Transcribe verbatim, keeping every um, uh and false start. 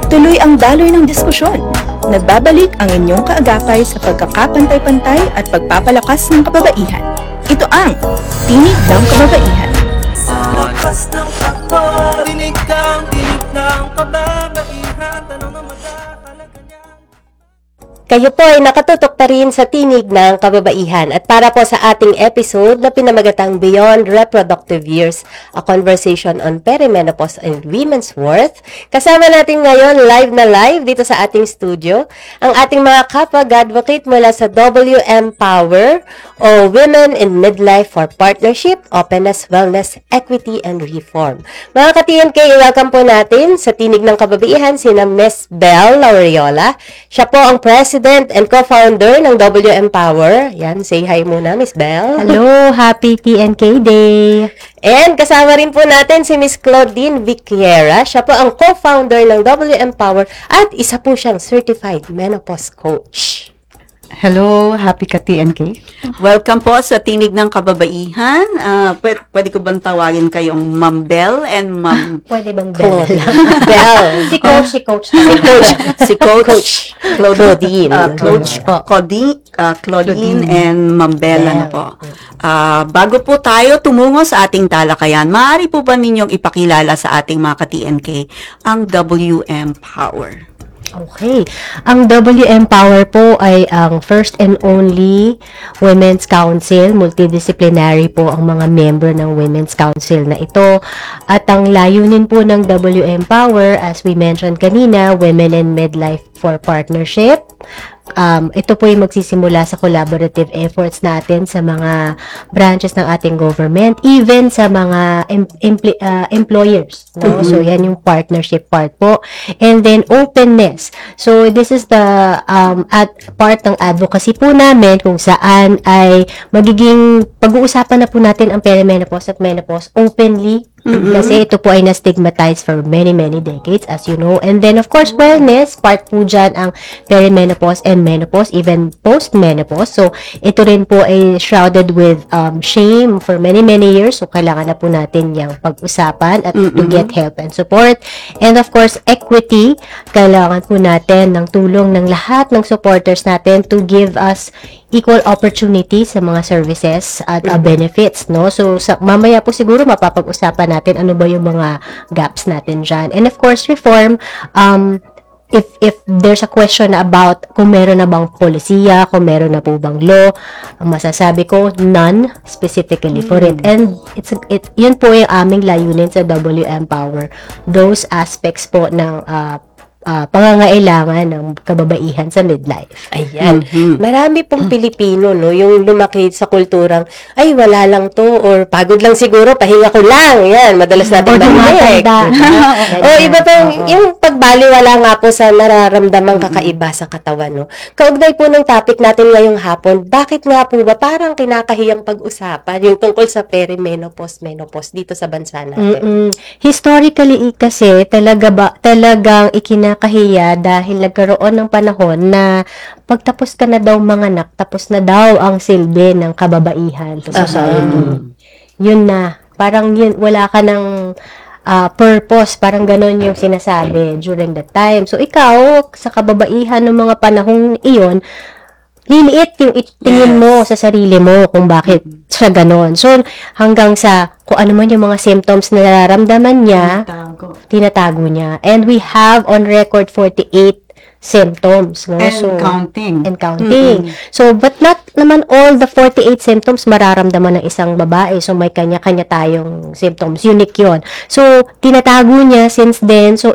Tuloy-tuloy ang daloy ng diskusyon. Nagbabalik ang inyong kaagapay sa pagkakapantay-pantay at pagpapalakas ng kababaihan. Ito ang Tinig ng Kababaihan. Sa lakas ng takbo, dinig kang dinig ng kababaihan. Tanong na magkakalaga niya. Kayo po ay nakatutok pa rin sa Tinig ng Kababaihan at para po sa ating episode na pinamagatang Beyond Reproductive Years, a conversation on perimenopause and women's worth. Kasama natin ngayon live na live dito sa ating studio ang ating mga kapag-advocate mula sa W M Power o Women in Midlife for Partnership, Openness, Wellness, Equity, and Reform. Mga ka-T N K, welcome po natin sa Tinig ng Kababaihan sina Miss Belle Lauriola. Siya po ang President and co-founder ng W M Power. Yan, say hi muna, Miss Belle. Hello, happy T N K Day! And kasama rin po natin si Miss Claudine Viquera. Siya po ang co-founder ng W M Power at isa po siyang certified menopause coach. Hello, happy ka T N K! Welcome po sa Tinig ng Kababaihan. Uh, pwede, pwede ko bang tawagin kayong Ma'am Belle and Ma'am... Pwede bang Belle? Belle. Si Coach, si Coach. Si Coach. si Coach, Coach Claudine. Uh, Coach Claudine, uh, Claudine and Ma'am Belle. Ano po. Uh, bago po tayo tumungo sa ating talakayan, maaari po ba ninyong ipakilala sa ating mga ka-T N K ang W M Power? Okay. Ang W M Power po ay ang first and only Women's Council. Multidisciplinary po ang mga member ng Women's Council na ito. At ang layunin po ng W M Power, as we mentioned kanina, Women in Midlife for Partnership. Um, ito po yung magsisimula sa collaborative efforts natin sa mga branches ng ating government, even sa mga em- empl- uh, employers. No? Mm-hmm. So, yan yung partnership part po. And then, openness. So, this is the um, at part ng advocacy po namin kung saan ay magiging pag-uusapan na po natin ang perimenopause at menopause openly. Mm-hmm. Kasi ito po ay na-stigmatized for many, many decades, as you know. And then, of course, wellness, part po dyan ang perimenopause and menopause, even post-menopause. So, ito rin po ay shrouded with um, shame for many, many years. So, kailangan na po natin yung pag-usapan at mm-hmm. to get help and support. And, of course, equity. Kailangan po natin ng tulong ng lahat ng supporters natin to give us equal opportunity sa mga services at uh, benefits, no? So, sa, mamaya po siguro mapapag-usapan natin ano ba yung mga gaps natin dyan. And of course, reform, um, if if there's a question about kung meron na bang polisiya, kung meron na po bang law, ang masasabi ko, none specifically for it. And it's it, yun po yung aming layunin sa W M Power. Those aspects po ng uh, Uh, pangangailangan ng kababaihan sa midlife. Ayan. Mm-hmm. Marami pong Pilipino, no, yung lumaki sa kulturang, ay, wala lang to, or pagod lang siguro, pahinga ko lang. Yan, madalas natin marinig. O, iba pang, yung pagbaliwala nga po sa nararamdamang kakaiba sa katawan, no. Kaugnay po ng topic natin ngayong hapon, bakit nga po ba parang kinakahiyang pag-usapan yung tungkol sa perimenopause, menopause dito sa bansa natin? Mm-mm. Historically kasi, talaga ba, talagang ikina kahiya dahil nagkaroon ng panahon na pagtapos ka na daw manganak, tapos na daw ang silbi ng kababaihan sa society. Uh-huh. Yun na. Parang yun, wala ka ng uh, purpose. Parang ganon yung sinasabi during that time. So, ikaw, sa kababaihan ng mga panahong iyon, liliit yung tingin mo sa sarili mo kung bakit siya ganon. So, hanggang sa kung ano man yung mga symptoms na nararamdaman niya, Tinatago. tinatago niya. And we have on record forty-eight symptoms. No? And so, counting. And counting. Mm-hmm. So, but not naman all the forty-eight symptoms mararamdaman ng isang babae. So, may kanya-kanya tayong symptoms. Unique yun. So, tinatago niya since then. So,